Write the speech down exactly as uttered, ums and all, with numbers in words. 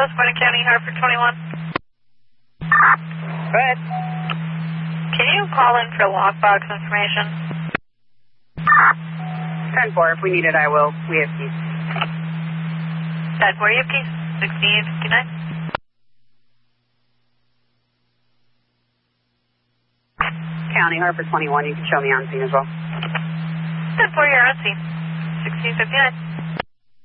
West Point County, Hartford twenty-one. Go ahead. Can you call in for lockbox information? ten four, if we need it, I will. We have keys. ten four, you have keys? sixteen fifty-nine. County, Hartford twenty-one, you can show me on scene as well. ten four, you're on scene. sixteen fifty-nine.